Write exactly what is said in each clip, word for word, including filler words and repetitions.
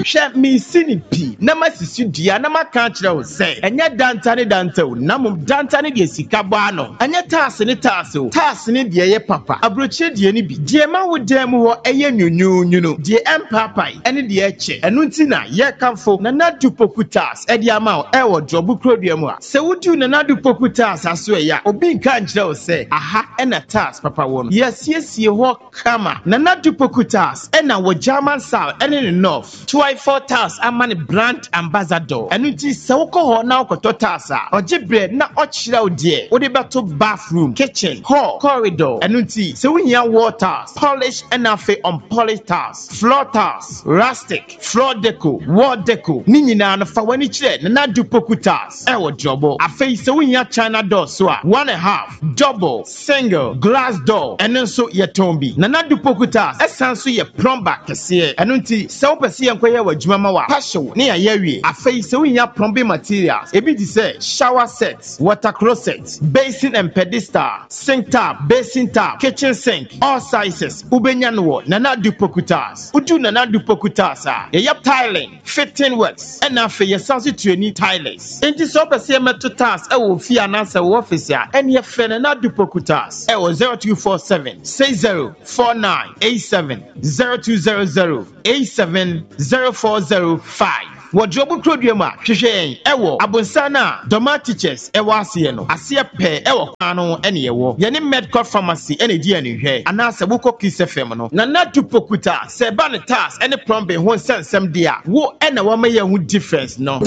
hwɛ me sini pi na masisi dua na maka kyerɛ wo sɛ ɛnyɛ danta ne danta wo na mom danta ne de sika baa no ɛnyɛ taase ne taase wo taase ne de ɛyɛ papa abrokyire de ne bi de ma wo dan mu hɔ ɛyɛ nyonyonyo no de empapai ɛne de ɛkyɛ ɛno nti na yɛ kamfo na nadu pokutas ɛde ama wo ɛwɔ jobu krodua mu a sɛ wudu na nadu pokutas aso ɛya obi nka nkyerɛ wo sɛ aha ɛna tas papa wo no yɛsiesie hɔ kama na nadu pokutas ɛna wɔ German South ɛne ne North twenty-four tas ama ne brand ambassador ɛno nti sɛ wokɔ hɔ na wokɔtɔ tas a ɔgye brɛ na ɔkyerɛ wo deɛ wode bɛto bathroom kitchen hall corridor ɛno nti sɛ wohia wall tiles polish ɛna afei unpolished tiles floor tiles rustic floor deco wall deco ne nyinaa no fa w'ani kyerɛ na nadu pokutas ɛwɔ jobo afei sɛ wohia China door so a one and a half double single glass door ɛno nso yɛtɔn bi na nadu pokutas ɛsan so yɛ plumber kɛseɛ ɛno nti sɛ wopɛ sɛ yɛnkɔyɛ wɔ adwuma ma wa passion ne yɛyɛ wie afei sɛ wohia plumbing materials ebi te sɛ shower sets water closet basin and pedestal sink tap basin tap kitchen sink all sizes ubenya no wɔ nana du pokutas udu nana du pokutas a yɛyɛ tiling fitting works ɛna afei yɛsan so tuani tilers enti sɛ wopɛ sɛ yɛmɛto tiles ɛwɔ fie anaasɛ wɔ office a ɛne yɛfrɛ nana du pokutas ɛwɔ zero two four seven six zero four nine eight seven zero two zero zero eight seven zero four zero five Wardrobe Krodua mu a hwehwɛ yɛn ɛwɔ abonsana Doma Teachers ɛwɔ aseɛ no aseɛ pɛ ɛwɔ kwan no ɛne ɛwɔ yɛne medical pharmacy ɛne di ɛne hwɛ anaasɛ wokɔ Kiss F M no na nadu pokuta sɛ ba ne tas ɛne plumbing ho nsɛnsɛm de a wo ɛna wɔma yɛn ho difference no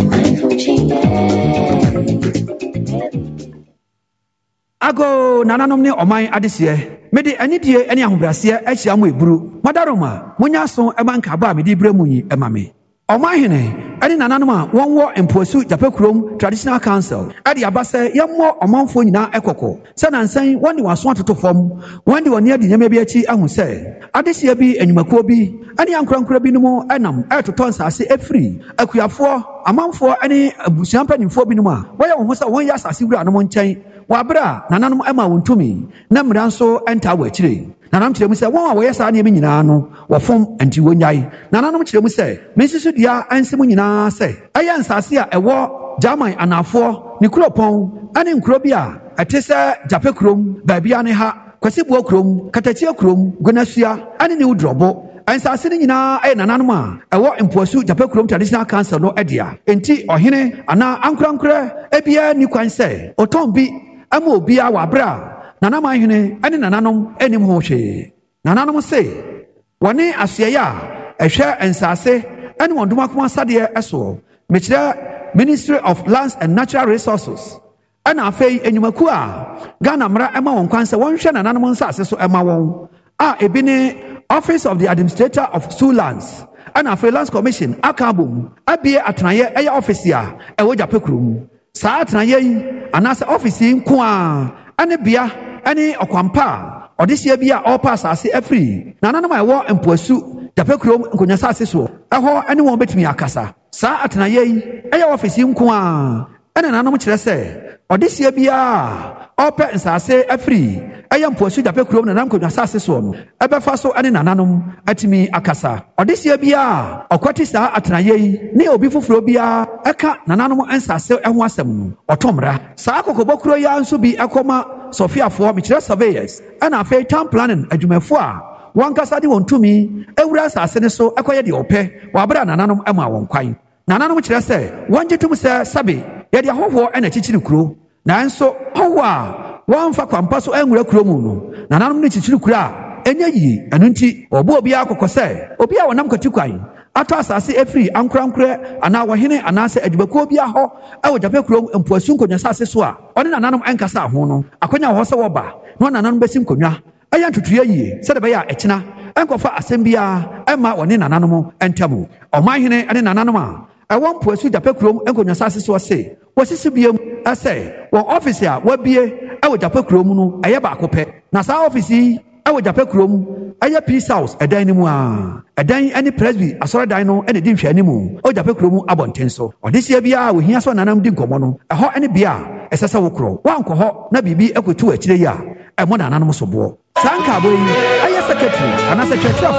ago nananom ne ɔman adeseɛ mede anidie ɛne ahobraseɛ ahyia mo eburu madaroma monya so ɛma nkaba a mede brɛ mu yi ɛma me ɔmahene ɛne nananom a wɔnwɔ mpoasu Japekurom Traditional Council ɛde aba sɛ yɛmmɔ ɔmanfoɔ nyinaa ɛkɔkɔ sɛ nansan wɔn de wɔaso atoto fam wɔn de wɔn adi nneɛma bi akyi ahu sɛ adehyia bi anwumakuo bi ɛne ankorankora bi no mu ɛnam ɛtotɔ nsase ɛfiri akuafoɔ amanfoɔ ɛne abusua mpanimfoɔ bi no mu a wɔyɛ wɔn ho sɛ wɔn yɛ asase wura no mo nkyɛn wabere a nananom ɛma wɔn tumi na mmira nso ɛntaa wɔ akyire nanam kyerɛ mu sɛ wɔn a wɔyɛ saa nneɛma nyinaa no wɔfom nti wɔnyae nanam kyerɛ mu sɛ mensusu dua ansɛm nyinaa sɛ ɛyɛ nsase a ɛwɔ German anafoɔ ne kuropɔn ɛne nkuro bi a ɛte sɛ Japekurom baabia ne ha Kwasibuo kurom Katakyia kurom Gonasua ɛne ne Udrobo nsase no nyinaa ɛyɛ nananom a ɛwɔ mpoasu Japekurom Traditional Council no ɛdea enti ɔhene anaa ankorankora ebia ni kwan sɛ ɔtɔn bi ama obia wɔ abere a nanam ahene ɛne nananom anim ho hwee nananom se wɔne asoɛyɛ a ɛhwɛ nsase ɛne wɔn domakoma sadeɛ ɛsoɔ mekyerɛ Ministry of Lands and Natural Resources ɛna afei enyumaku a Ghana mmara ɛma wɔn kwan sɛ wɔnhwɛ nananom nsase so ɛma wɔn a ebi ne Office of the Administrator of Sioux Lands ɛna afei Lands Commission aka abom abie atenaeɛ ɛyɛ office a ɛwɔ Japekurom saa atenaeɛ yi anaasɛ office yi nko a ɛne bea ɛne ɔkwampa a ɔde hyia bi a ɔrepa asase afiri nananom a ɛwɔ mpoasu Japekurom nkonyasase soɔ ɛhɔ ɛne wɔn bɛtumi akasa saa atenaeɛ yi ɛyɛ office yi nko a ɛne nananom kyerɛ sɛ ɔde hyia bi a ɔpɛ nsase afiri ɛyɛ mpoasu Japekurom nanam nkonyasase soɔ no ɛbɛfa so ɛne nananom atumi akasa ɔde hyia bi a ɔkɔte saa atenaeɛ yi ne obi foforɔ bi a ɛka nananom nsase ɛho asɛm no ɔtɔmmra saa kokobɔkuro yi nso bi ɛkɔma Sofiafoɔ mekyerɛ surveyors ɛna afei town planning adwumafoɔ a wɔn kasa de wɔn tumi ewura asase ne so ɛkɔyɛ deɛ ɔpɛ wɔabere a nananom ɛma wɔn kwan nananom kyerɛ sɛ wɔn gye tom sɛ sabe yɛde ahɔhoɔ ɛna kyikyiri kuro nanso hɔhoɔ a wɔmfa kwampa so ɛnwura kuro mu no nananom ne kyikyiri kuro a ɛnyɛ yie ɛno nti ɔbɔ obiara kɔkɔ sɛ obi a wɔnam kɔti kwan atɔ asase efiri ankorankorɛ anaa wɔhene anaasɛ adwumakuo bi ahɔ ɛwɔ Japekurom mpoasu nkonyasase so a ɔne nananom ɛnkasa ho no akonya wɔ sɛ wɔba na nananom bɛsi nkonnwa ɛyɛ ntotoyɛ yie sɛde bɛyɛ a ɛkyena ɛnkɔfa asɛm biara ɛma wɔne nananom ɛntam ɔmanhene ne nananom a ɛwɔ mpoasu Japekurom nkonyasase so se wɔsisi biem ɛsɛ wɔn office a wɔabie ɛwɔ Japekurom no ɛyɛ baako pɛ na saa office yi ɛwɔ Japekurom ɛyɛ Peace House ɛdan no mu a ɛdan ɛne Presby asɔredan no ɛna di nhwɛ anim ɛwɔ Japekurom abɔnten so ɔde hyia biara wɔhia so nanam di nkɔmmɔ no ɛhɔ ɛne bea a ɛsɛ sɛ wokorɔ wankɔ hɔ na biribi ɛkɔtu akyire yi a ɛmmɔ nananom so boɔ saa nkaabɔ yi ɛyɛ secretary anaasɛ twɛtwerɛfoɔ a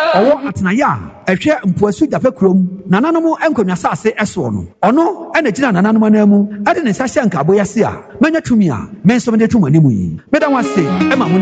ɔwɔ atenaya a ɛhwɛ mpoasu dapɛ kurom nananom nkonnwa asase ɛsoɔ no ɔno ɛna gyina nananom anan mu ɛde ne nsa hyɛ nkaboyɛ ase a manya tumi a me nso mede twum anim yi meda wo ase ɛma mo